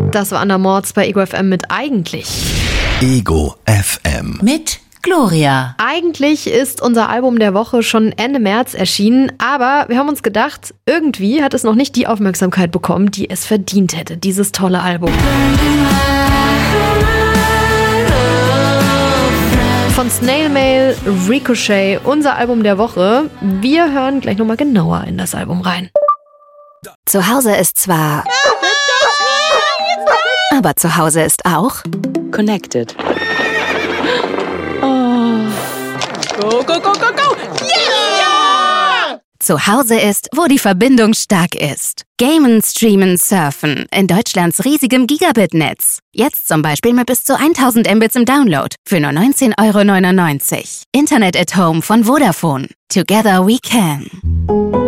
Das war Anna Mords bei Ego FM mit Eigentlich. Ego FM. Mit Gloria. Eigentlich ist unser Album der Woche schon Ende März erschienen, aber wir haben uns gedacht, irgendwie hat es noch nicht die Aufmerksamkeit bekommen, die es verdient hätte, dieses tolle Album. Von Snail Mail, Ricochet, unser Album der Woche. Wir hören gleich nochmal genauer in das Album rein. Zu Hause ist zwar... aber zu Hause ist auch... Connected. Go, go, go, go, go! Yeah! Zu Hause ist, wo die Verbindung stark ist. Gamen, streamen, surfen. In Deutschlands riesigem Gigabit-Netz. Jetzt zum Beispiel mit bis zu 1000 Mbits im Download. Für nur 19,99 €. Internet at Home von Vodafone. Together we can.